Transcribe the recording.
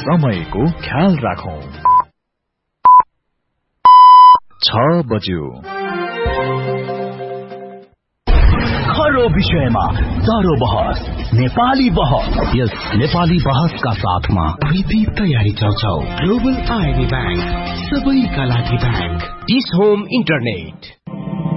समयको ख्याल राखौं। 6 बज्यो। खरो विषयमा चारो बहस, नेपाली बहस। यस नेपाली बहसका साथमा विधि तयारी चौचौ। ग्लोबल आईबी बैंक, सबैका लागि बैंक। Dish home internet.